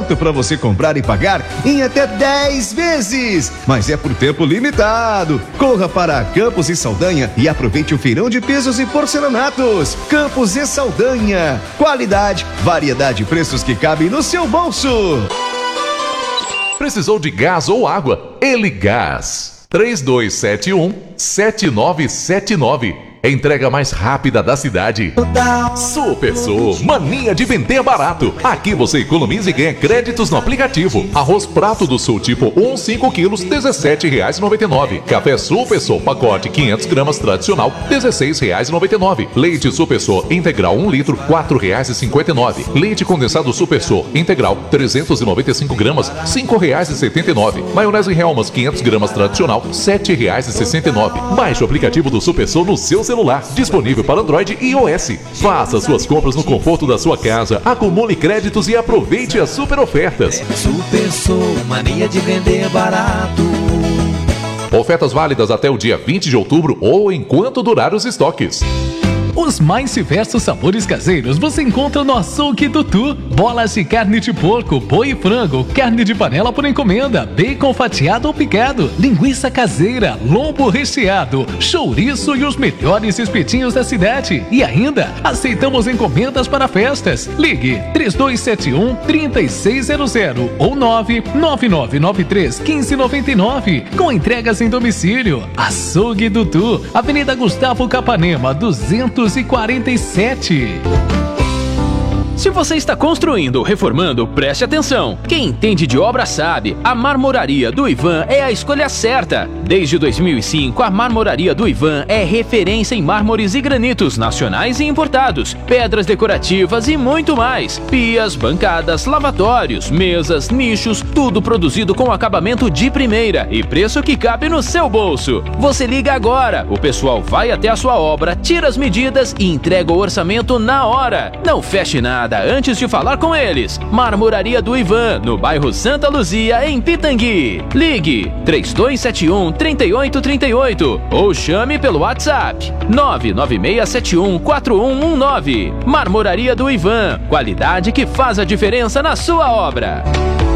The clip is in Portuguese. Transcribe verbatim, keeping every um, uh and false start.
pronto para você comprar e pagar em até dez vezes. Mas é por tempo limitado. Corra para Campos e Saldanha e aproveite o feirão de pisos e porcelanatos. Campos e Saldanha. Qualidade, variedade e preços que cabem no seu bolso. Precisou de gás ou água? Ele Gás. três dois sete um, sete nove sete nove. Entrega mais rápida da cidade. Super Sul, mania de vender barato. Aqui você economiza e ganha créditos no aplicativo. Arroz Prato do Sul tipo um, cinco quilos, dezessete reais e noventa e nove. Café Super Sul, pacote quinhentas gramas tradicional, dezesseis reais e noventa e nove. Leite Super Sul integral um litro, quatro reais e cinquenta e nove. Leite condensado Super Sul integral trezentos e noventa e cinco gramas, cinco reais e setenta e nove. Maionese Hellmann's quinhentas gramas tradicional, sete reais e sessenta e nove. Baixe o aplicativo do Super Sul no seu celular, disponível para Android e iOS. Faça suas compras no conforto da sua casa, acumule créditos e aproveite as super ofertas. Super Sul, mania de vender barato. Ofertas válidas até o dia vinte de outubro ou enquanto durar os estoques. Os mais diversos sabores caseiros você encontra no Açougue Tutu. Bolas de carne de porco, boi e frango, carne de panela por encomenda, bacon fatiado ou picado, linguiça caseira, lombo recheado, chouriço e os melhores espetinhos da cidade. E ainda, aceitamos encomendas para festas. Ligue três dois sete um, três seis zero zero ou nove nove nove nove três, um cinco nove nove. Com entregas em domicílio. Açougue Tutu, Avenida Gustavo Capanema, duzentos e quarenta e sete. Se você está construindo ou reformando, preste atenção. Quem entende de obra sabe, a Marmoraria do Ivan é a escolha certa. Desde dois mil e cinco, a Marmoraria do Ivan é referência em mármores e granitos nacionais e importados, pedras decorativas e muito mais. Pias, bancadas, lavatórios, mesas, nichos, tudo produzido com acabamento de primeira e preço que cabe no seu bolso. Você liga agora, o pessoal vai até a sua obra, tira as medidas e entrega o orçamento na hora. Não feche nada antes de falar com eles. Marmoraria do Ivan, no bairro Santa Luzia, em Pitangui. Ligue três dois sete um, três oito três oito ou chame pelo WhatsApp nove nove seis sete um, quatro um um nove. Marmoraria do Ivan, qualidade que faz a diferença na sua obra.